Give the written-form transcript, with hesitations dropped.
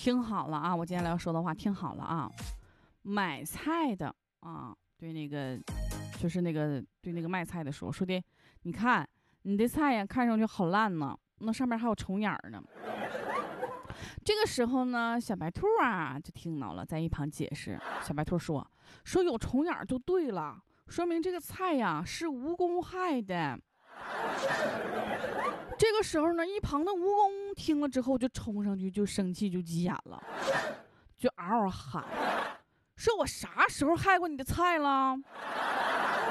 听好了啊，我接下来要说的话听好了啊。买菜的啊，对那个对那个卖菜的说的，你看你的菜呀看上去好烂呢，那上面还有虫眼呢。这个时候呢，小白兔啊就听到了，在一旁解释。小白兔说有虫眼就对了，说明这个菜呀是蜈蚣害的。这个时候呢，一旁的蜈蚣听了之后就冲上去，就生气，就急眼了，就嗷嗷喊，说我啥时候害过你的菜了？